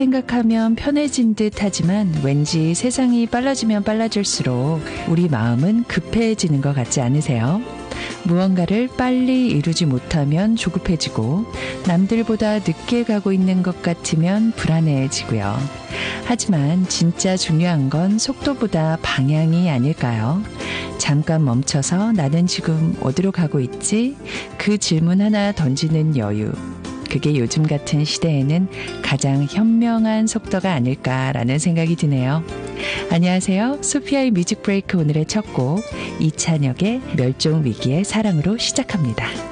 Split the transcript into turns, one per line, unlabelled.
생각하면 편해진 듯 하지만 왠지 세상이 빨라지면 빨라질수록 우리 마음은 급해지는 것 같지 않으세요? 무언가를 빨리 이루지 못하면 조급해지고 남들보다 늦게 가고 있는 것 같으면 불안해지고요. 하지만 진짜 중요한 건 속도보다 방향이 아닐까요? 잠깐 멈춰서 나는 지금 어디로 가고 있지? 그 질문 하나 던지는 여유. 그게 요즘 같은 시대에는 가장 현명한 속도가 아닐까라는 생각이 드네요. 안녕하세요. 소피아의 뮤직 브레이크 오늘의 첫 곡 이찬혁의 멸종위기의 사랑으로 시작합니다.